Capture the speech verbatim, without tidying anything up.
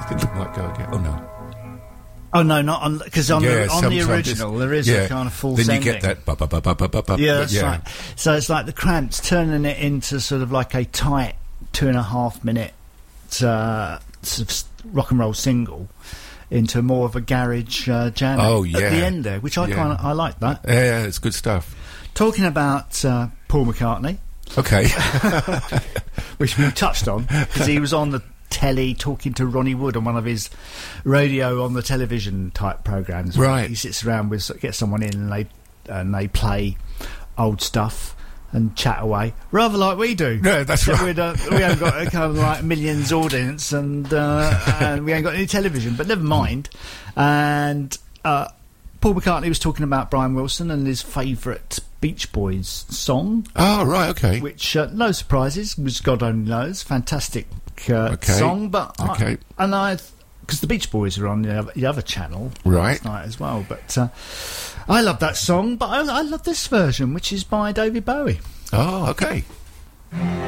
It might go again. Oh no. Oh no, not on because on, Yeah, the, on the sometimes original there is yeah. a kind of full Then sending. you get that. Ba, ba, ba, ba, ba, ba, ba, Yeah, that's yeah. right. So it's like the Cramps turning it into sort of like a tight two and a half minute uh, sort of rock and roll single into more of a garage uh, jam. Oh, at, yeah. at the end there, which I Yeah. kind of I like that. Yeah, yeah, it's good stuff. Talking about uh, Paul McCartney, Okay. which we touched on because he was on the telly talking to Ronnie Wood on one of his radio on the television type programs. Right. He sits around with gets someone in and they and they play old stuff and chat away, rather like we do. Yeah, that's So right. we'd, uh, we haven't got a kind of like millions audience and uh, and we ain't got any television, but never mind. And uh, Paul McCartney was talking about Brian Wilson and his favourite Beach Boys song, Oh, right, okay. which uh, no surprises, was God Only Knows, fantastic uh, Okay. song. But Okay. I, and I, because the Beach Boys are on the other, the other channel Right. last night as well. But uh, I love that song, but I, I love this version, which is by David Bowie. Oh, okay.